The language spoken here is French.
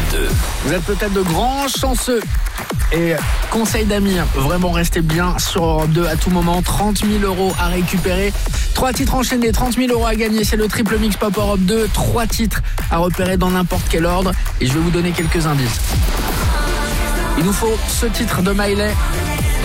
2. Vous êtes peut-être de grands chanceux. Et conseil d'amis, vraiment restez bien sur Europe 2 à tout moment. 30 000 € à récupérer. 3 titres enchaînés, 30 000 € à gagner. C'est le triple mix Pop Europe 2. 3 titres à repérer dans n'importe quel ordre. Et je vais vous donner quelques indices. Il nous faut ce titre de Miley.